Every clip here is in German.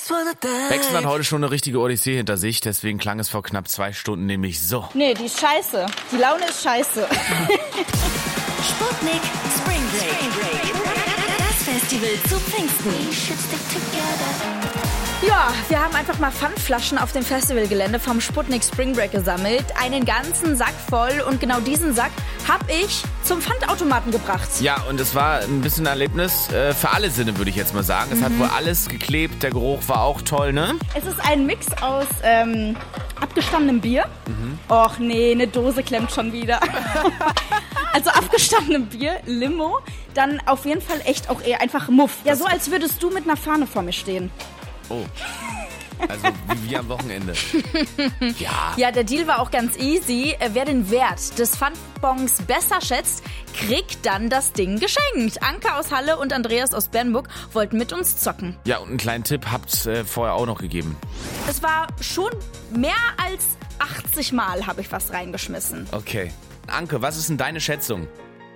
Baxen hat heute schon eine richtige Odyssee hinter sich, deswegen klang es vor knapp 2 Stunden nämlich so. Nee, die ist scheiße. Die Laune ist scheiße. Sputnik Spring Break. Das Festival zu Pfingsten. Ja, wir haben einfach mal Pfandflaschen auf dem Festivalgelände vom Sputnik Spring Break gesammelt. Einen ganzen Sack voll und genau diesen Sack habe ich zum Pfandautomaten gebracht. Ja, und es war ein bisschen ein Erlebnis für alle Sinne, würde ich jetzt mal sagen. Es hat wohl alles geklebt, der Geruch war auch toll, ne? Es ist ein Mix aus abgestandenem Bier. Och nee, eine Dose klemmt schon wieder. Also abgestandenem Bier, Limo, dann auf jeden Fall echt auch eher einfach Muff. Ja, so als würdest du mit einer Fahne vor mir stehen. Oh. Also wie am Wochenende. Ja. Ja, der Deal war auch ganz easy. Wer den Wert des Pfandbons besser schätzt, kriegt dann das Ding geschenkt. Anke aus Halle und Andreas aus Bernburg wollten mit uns zocken. Ja, und einen kleinen Tipp habt's vorher auch noch gegeben. Es war schon mehr als 80 Mal habe ich was reingeschmissen. Okay. Anke, was ist denn deine Schätzung?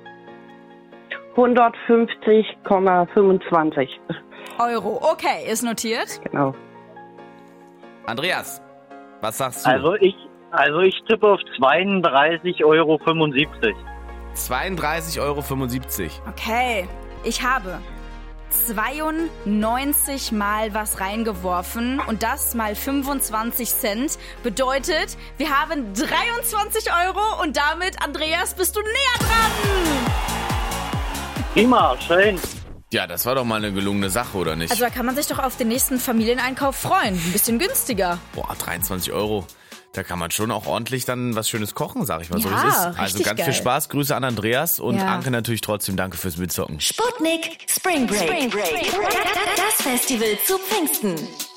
150,25 Euro. Okay, ist notiert. Genau. Andreas, was sagst du? Also ich tippe auf 32,75 Euro. 32,75 Euro. Okay, ich habe 92 Mal was reingeworfen und das mal 25 Cent bedeutet, wir haben 23 Euro und damit, Andreas, bist du näher dran. Prima, schön. Ja, das war doch mal eine gelungene Sache, oder nicht? Also da kann man sich doch auf den nächsten Familieneinkauf freuen. Ein bisschen günstiger. Boah, 23 Euro. Da kann man schon auch ordentlich dann was Schönes kochen, sag ich mal. Ja, so wie es ist. Also richtig ganz geil. viel Spaß. Grüße an Andreas und Ja. Anke natürlich trotzdem. Danke fürs Mitzocken. Sputnik Spring Break. Das Festival zu Pfingsten.